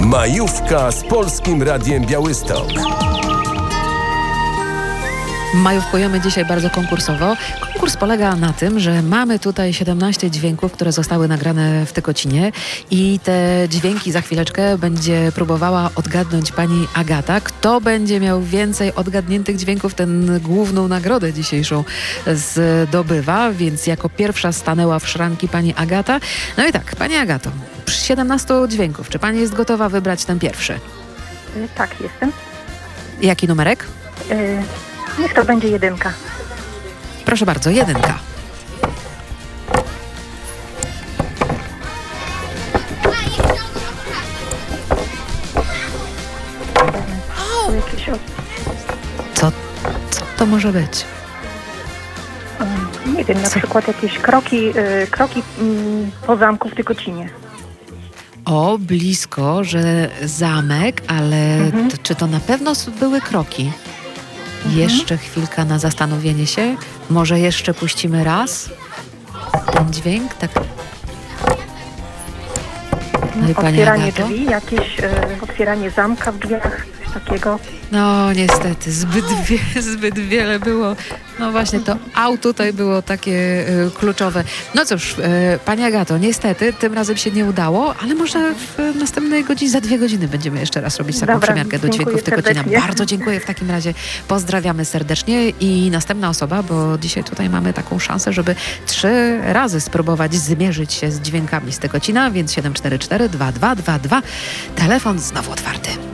Majówka z Polskim Radiem Białystok. Majówkujemy dzisiaj bardzo konkursowo. Konkurs polega na tym, że mamy tutaj 17 dźwięków, które zostały nagrane w Tykocinie i te dźwięki za chwileczkę będzie próbowała odgadnąć pani Agata. Kto będzie miał więcej odgadniętych dźwięków, ten główną nagrodę dzisiejszą zdobywa, więc jako pierwsza stanęła w szranki pani Agata. No i tak, pani Agato, 17 dźwięków. Czy pani jest gotowa wybrać ten pierwszy? Tak, jestem. Jaki numerek? Niech to będzie 1. Proszę bardzo, 1. Co to może być? Nie wiem, na przykład jakieś kroki po zamku w Tykocinie. O, blisko, że zamek, ale czy to na pewno były kroki? Jeszcze chwilka na zastanowienie się. Może jeszcze puścimy raz ten dźwięk? Tak. No i pani Otwieranie Agato? drzwi, jakieś otwieranie zamka w drzwiach, coś takiego. No niestety, zbyt wiele było. No właśnie, to tutaj było takie kluczowe. No cóż, pani Agato, niestety tym razem się nie udało, ale może w następnej godzinie, za 2 godziny będziemy jeszcze raz robić taką przymiarkę do dźwięków Tykocina. serdecznie. Bardzo dziękuję w takim razie. Pozdrawiamy serdecznie i następna osoba, bo dzisiaj tutaj mamy taką szansę, żeby 3 razy spróbować zmierzyć się z dźwiękami z Tykocina, więc 744 2222. Telefon znowu otwarty.